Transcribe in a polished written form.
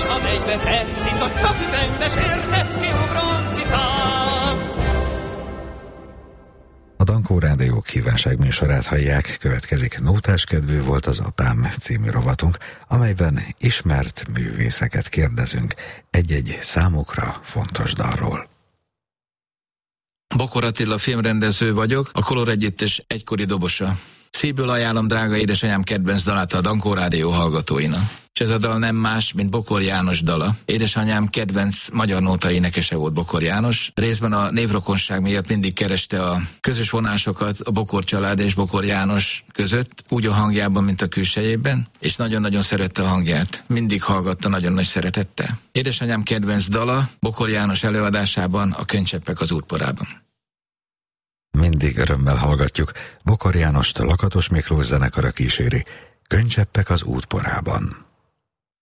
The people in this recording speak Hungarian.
a mennybe percica, csak üvegbe sérnet kiugrom cicám. A Dankó Rádió kívánságműsorát hallják, következik Nótás kedvű volt az apám című rovatunk, amelyben ismert művészeket kérdezünk egy-egy számukra fontos dalról. Bokor Attila filmrendező vagyok, a Color Együttes egykori dobosa. Szívből ajánlom drága édesanyám kedvenc dalát a Dankó Rádió hallgatóinak. És ez a dal nem más, mint Bokor János dala. Édesanyám kedvenc magyar nóta énekese volt Bokor János. Részben a névrokonság miatt mindig kereste a közös vonásokat a Bokor család és Bokor János között, úgy a hangjában, mint a külsejében, és nagyon-nagyon szerette a hangját. Mindig hallgatta nagyon nagy szeretettel. Édesanyám kedvenc dala Bokor János előadásában, a Könycseppek az útporában. Mindig örömmel hallgatjuk. Bokor Jánost Lakatos Miklós zenekara kíséri. Könycseppek az útporában.